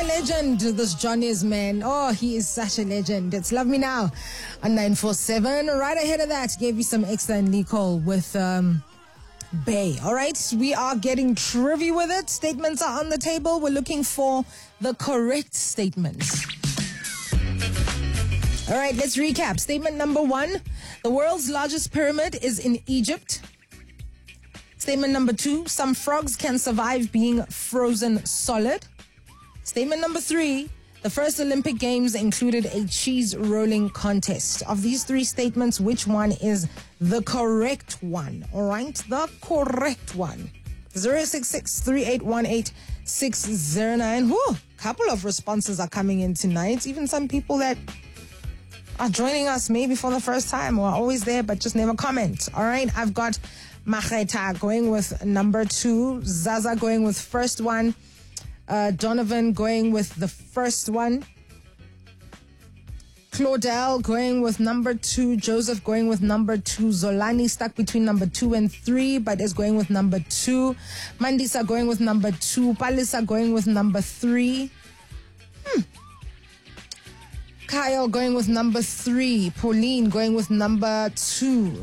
legend, this John is, man. Oh, he is such a legend. It's Love Me Now on 947. Right ahead of that, gave you some extra and Nicole with Bay. All right, we are getting trivia with it. Statements are on the table. We're looking for the correct statements. All right, let's recap. Statement number 1, the world's largest pyramid is in Egypt. Statement number 2, some frogs can survive being frozen solid. Statement number 3, the first Olympic Games included a cheese rolling contest. Of these 3 statements, which one is the correct one? All right, the correct one. 066-3818-609. Whew, couple of responses are coming in tonight. Even some people that are joining us maybe for the first time or are always there but just never comment. All right, I've got Mageta going with number 2, Zaza going with first one, Donovan going with the first one, Claudel going with number 2, Joseph going with number 2, Zolani stuck between number 2 and 3 but is going with number 2, Mandisa going with number 2, Palisa going with number 3, Kyle going with number 3, Pauline going with number 2,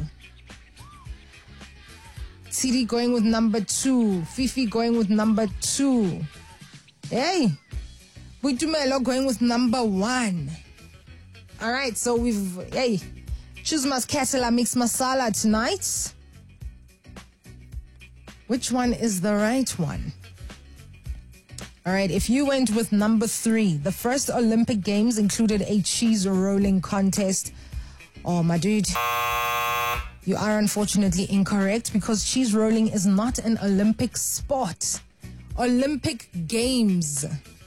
Siri going with number 2, Fifi going with number 2, hey, Buitumelo going with number 1. All right, so choose Ketela mix masala tonight. Which one is the right one? All right, if you went with number 3, the first Olympic Games included a cheese rolling contest. Oh, my dude, you are unfortunately incorrect because cheese rolling is not an Olympic sport. Olympic Games.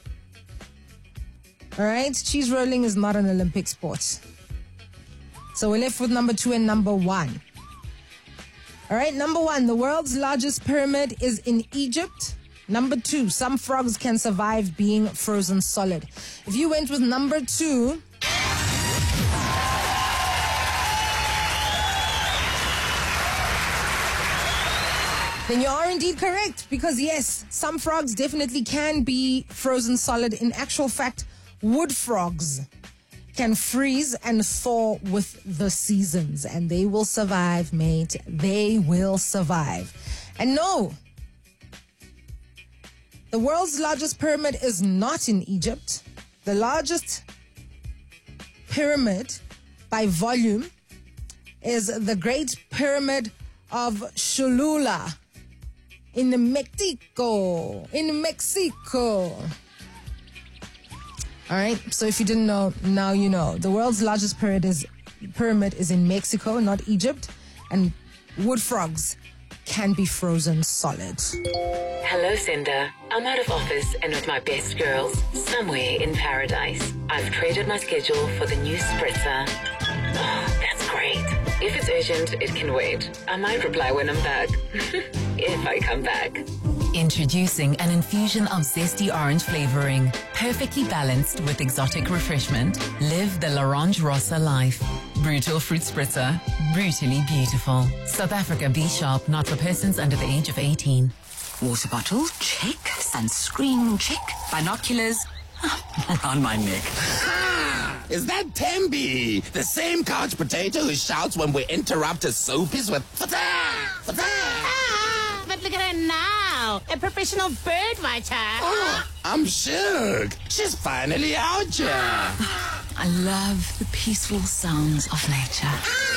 All right, cheese rolling is not an Olympic sport. So we're left with number 2 and number 1. All right, number 1, the world's largest pyramid is in Egypt. Number 2, some frogs can survive being frozen solid. If you went with number 2, then you are indeed correct because yes, some frogs definitely can be frozen solid. In actual fact, wood frogs can freeze and thaw with the seasons and they will survive, mate. They will survive. And no, the world's largest pyramid is not in Egypt. The largest pyramid by volume is the Great Pyramid of Cholula in Mexico. All right, so if you didn't know, now you know. The world's largest pyramid is in Mexico, not Egypt, and wood frogs can be frozen solid. Hello, Cinder. I'm out of office and with my best girls somewhere in paradise. I've traded my schedule for the new spritzer. Oh, that's great. If it's urgent, it can wait. I might reply when I'm back. If I come back. Introducing an infusion of zesty orange flavoring, perfectly balanced with exotic refreshment. Live the L'Orange Rossa life. Brutal fruit spritzer, brutally beautiful. South Africa B Sharp, not for persons under the age of 18. Water bottle, check. Sunscreen, check. Binoculars, around my neck. Is that Tembi? The same couch potato who shouts when we interrupt his soapies with fata. But look at her now. A professional bird watcher. Oh, I'm shook. She's finally out here. I love the peaceful sounds of nature.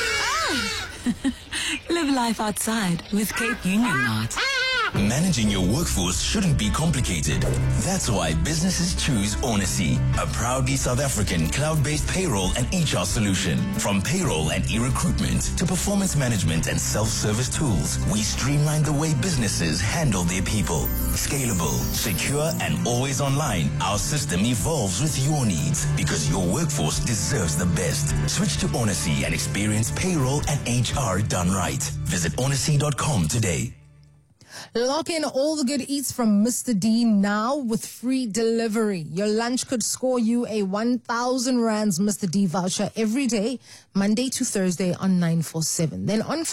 Live life outside with Cape Union Knot. Managing your workforce shouldn't be complicated. That's why businesses choose Onacy, a proudly South African cloud-based payroll and HR solution. From payroll and e-recruitment to performance management and self-service tools, we streamline the way businesses handle their people. Scalable, secure, and always online, our system evolves with your needs because your workforce deserves the best. Switch to Onacy and experience payroll and HR done right. Visit onacy.com today. Lock in all the good eats from Mr. D now with free delivery. Your lunch could score you a 1,000 rands Mr. D voucher every day, Monday to Thursday on 947. Then on